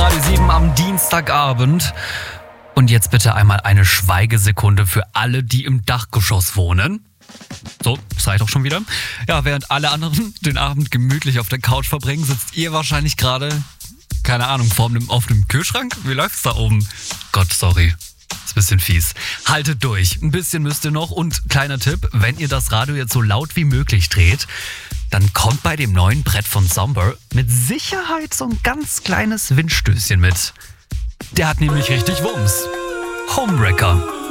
Radio 7 am Dienstagabend. Und jetzt bitte einmal eine Schweigesekunde für alle, die im Dachgeschoss wohnen. So, das reicht auch schon wieder. Ja, während alle anderen den Abend gemütlich auf der Couch verbringen, sitzt ihr wahrscheinlich gerade, keine Ahnung, auf einem Kühlschrank? Wie läuft's da oben? Gott, sorry. Ist ein bisschen fies. Haltet durch. Ein bisschen müsst ihr noch. Und kleiner Tipp, wenn ihr das Radio jetzt so laut wie möglich dreht, dann kommt bei dem neuen Brett von Somber mit Sicherheit so ein ganz kleines Windstößchen mit. Der hat nämlich richtig Wumms. Homewrecker.